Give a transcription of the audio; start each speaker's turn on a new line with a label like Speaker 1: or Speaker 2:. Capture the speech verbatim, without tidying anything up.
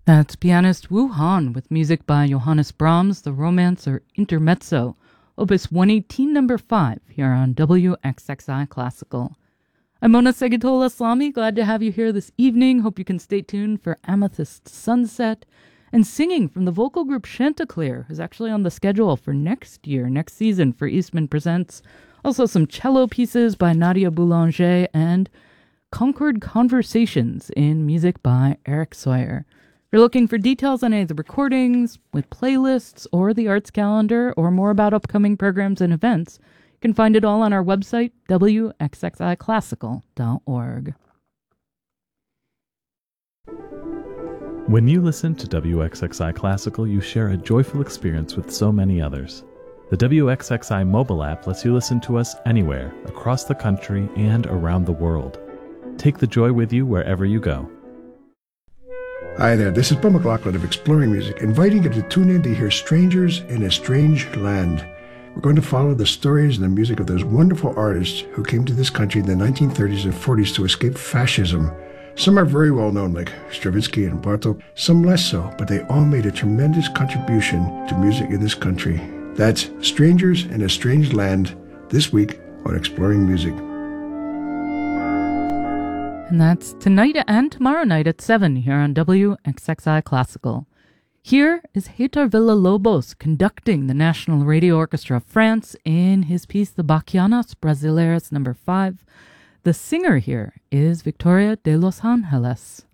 Speaker 1: That's pianist Wu Han with music by Johannes Brahms, the Romance or Intermezzo, Opus one eighteen, number five, here on W X X I Classical. I'm Mona Segatola Islami, glad to have you here this evening. Hope you can stay tuned for Amethyst Sunset. And singing from the vocal group Chanticleer, who's actually on the schedule for next year, next season for Eastman Presents. Also some cello pieces by Nadia Boulanger and Concord Conversations in music by Eric Sawyer. If you're looking for details on any of the recordings, with playlists, or the arts calendar, or more about upcoming programs and events, you can find it all on our website, W X X I classical dot org.
Speaker 2: When you listen to W X X I Classical, you share a joyful experience with so many others. The W X X I mobile app lets you listen to us anywhere, across the country and around the world. Take the joy with you wherever you go.
Speaker 3: Hi there, this is Bill McLaughlin of Exploring Music, inviting you to tune in to hear Strangers in a Strange Land. We're going to follow the stories and the music of those wonderful artists who came to this country in the nineteen thirties and forties to escape fascism. Some are very well known, like Stravinsky and Bartók, some less so, but they all made a tremendous contribution to music in this country. That's Strangers in a Strange Land, this week on Exploring Music.
Speaker 1: And that's tonight and tomorrow night at seven here on W X X I Classical. Here is Heitor Villa-Lobos conducting the National Radio Orchestra of France in his piece The Bachianas Brasileiras number five. The singer here is Victoria de los Angeles.